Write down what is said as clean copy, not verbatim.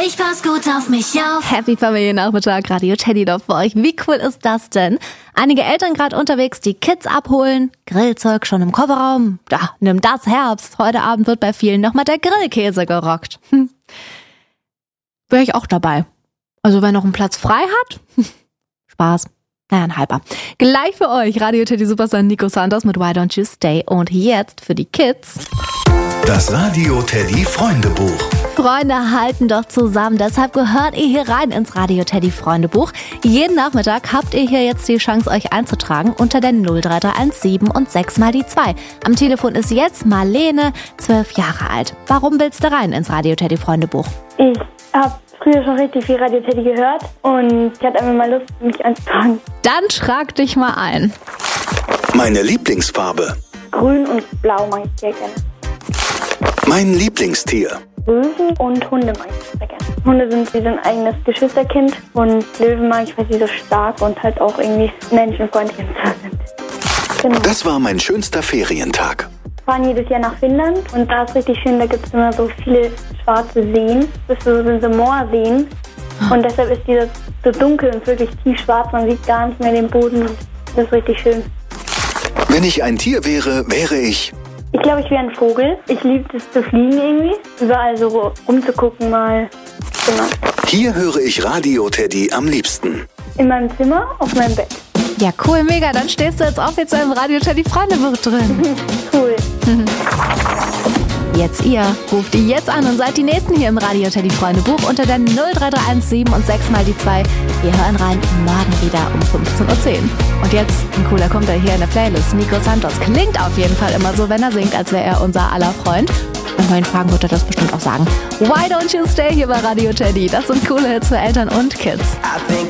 Ich pass gut auf mich auf. Happy Familiennachmittag, Radio Teddy doch für euch. Wie cool ist das denn? Einige Eltern gerade unterwegs, die Kids abholen, Grillzeug schon im Kofferraum. Da, nimm das Herbst. Heute Abend wird bei vielen nochmal der Grillkäse gerockt. Wäre ich auch dabei. Also wer noch einen Platz frei hat, Spaß. Naja, ein halber. Gleich für euch Radio Teddy Superstar Nico Santos mit Why Don't You Stay. Und jetzt für die Kids das Radio Teddy Freundebuch. Freunde halten doch zusammen, deshalb gehört ihr hier rein ins Radio Teddy Freundebuch. Jeden Nachmittag habt ihr hier jetzt die Chance, euch einzutragen unter der 03317 und 6 mal die 2. Am Telefon ist jetzt Marlene, 12 Jahre alt. Warum willst du rein ins Radio Teddy Freundebuch? Ich habe früher schon richtig viel Radio Teddy gehört und ich hatte einfach mal Lust, mich einzutragen. Dann trag dich mal ein. Meine Lieblingsfarbe. Grün und Blau mag ich sehr gerne. Mein Lieblingstier. Löwen und Hunde mag ich sehr gerne. Hunde sind wie so ein eigenes Geschwisterkind und Löwen mag ich, weil sie so stark und halt auch irgendwie menschenfreundlich und so sind. Genau. Das war mein schönster Ferientag. Wir fahren jedes Jahr nach Finnland und da ist richtig schön, da gibt es immer so viele schwarze Seen. Das sind so Moorseen und deshalb ist dieser so dunkel und wirklich tiefschwarz, man sieht gar nicht mehr den Boden. Das ist richtig schön. Wenn ich ein Tier wäre, wäre ich... Ich glaube, ich wäre ein Vogel. Ich liebe es zu fliegen irgendwie. Überall so rumzugucken mal. Genau. Hier höre ich Radio Teddy am liebsten. In meinem Zimmer, auf meinem Bett. Ja, cool, mega. Dann stehst du jetzt offiziell im Radio Teddy Freundebuch drin. Cool. Jetzt ihr. Ruft die jetzt an und seid die Nächsten hier im Radio Teddy Freundebuch unter der 03317 und 6 mal die 2. Wir hören rein morgen wieder um 15.10 Uhr. Und jetzt ein cooler Kumpel hier in der Playlist. Nico Santos klingt auf jeden Fall immer so, wenn er singt, als wäre er unser aller Freund. Wenn wir ihn fragen, wird er das bestimmt auch sagen. Why Don't You Stay hier bei Radio Teddy? Das sind coole Hits für Eltern und Kids.